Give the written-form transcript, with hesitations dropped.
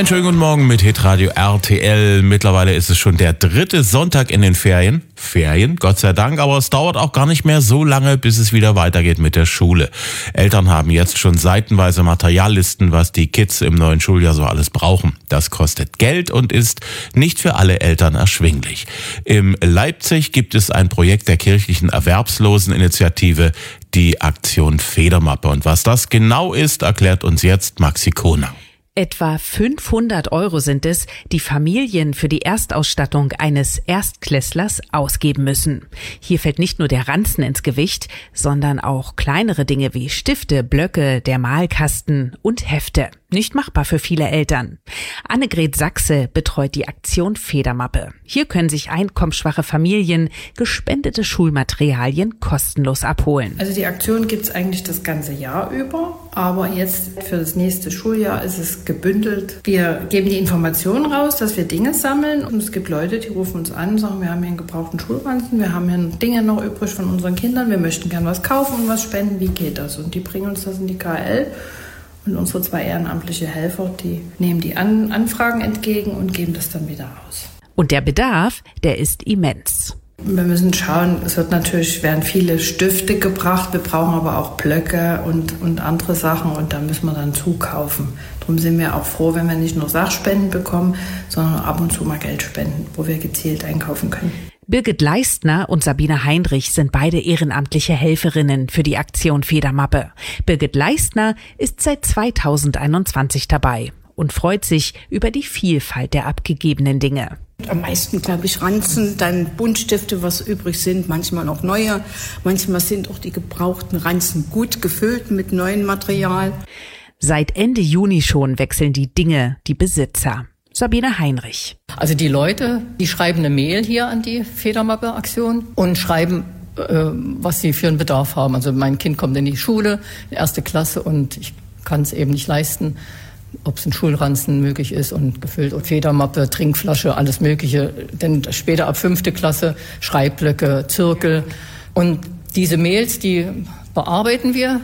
Einen schönen guten Morgen mit Hitradio RTL. Mittlerweile ist es schon der 3. Sonntag in den Ferien. Ferien, Gott sei Dank, aber es dauert auch gar nicht mehr so lange, bis es wieder weitergeht mit der Schule. Eltern haben jetzt schon seitenweise Materiallisten, was die Kids im neuen Schuljahr so alles brauchen. Das kostet Geld und ist nicht für alle Eltern erschwinglich. In Leipzig gibt es ein Projekt der kirchlichen Erwerbsloseninitiative, die Aktion Federmappe. Und was das genau ist, erklärt uns jetzt Maxi Kohner. Etwa 500 € sind es, die Familien für die Erstausstattung eines Erstklässlers ausgeben müssen. Hier fällt nicht nur der Ranzen ins Gewicht, sondern auch kleinere Dinge wie Stifte, Blöcke, der Malkasten und Hefte. Nicht machbar für viele Eltern. Annegret Sachse betreut die Aktion Federmappe. Hier können sich einkommensschwache Familien gespendete Schulmaterialien kostenlos abholen. Also die Aktion gibt's eigentlich das ganze Jahr über, aber jetzt für das nächste Schuljahr ist es gebündelt. Wir geben die Informationen raus, dass wir Dinge sammeln, und es gibt Leute, die rufen uns an und sagen, wir haben hier einen gebrauchten Schulranzen, wir haben hier Dinge noch übrig von unseren Kindern, wir möchten gern was kaufen und was spenden, wie geht das? Und die bringen uns das in die KL. Und unsere 2 ehrenamtliche Helfer, die nehmen die Anfragen entgegen und geben das dann wieder aus. Und der Bedarf, der ist immens. Wir müssen schauen, werden viele Stifte gebracht, wir brauchen aber auch Blöcke und andere Sachen, und da müssen wir dann zukaufen. Darum sind wir auch froh, wenn wir nicht nur Sachspenden bekommen, sondern ab und zu mal Geld spenden, wo wir gezielt einkaufen können. Birgit Leistner und Sabine Heinrich sind beide ehrenamtliche Helferinnen für die Aktion Federmappe. Birgit Leistner ist seit 2021 dabei und freut sich über die Vielfalt der abgegebenen Dinge. Am meisten, glaube ich, Ranzen, dann Buntstifte, was übrig sind, manchmal auch neue. Manchmal sind auch die gebrauchten Ranzen gut gefüllt mit neuem Material. Seit Ende Juni schon wechseln die Dinge die Besitzer. Sabine Heinrich. Also die Leute, die schreiben eine Mail hier an die Federmappe-Aktion und schreiben, was sie für einen Bedarf haben. Also mein Kind kommt in die Schule, 1. Klasse, und ich kann es eben nicht leisten, ob es ein Schulranzen möglich ist und gefüllt und Federmappe, Trinkflasche, alles Mögliche. Denn später ab 5. Klasse Schreibblöcke, Zirkel. Und diese Mails, die bearbeiten wir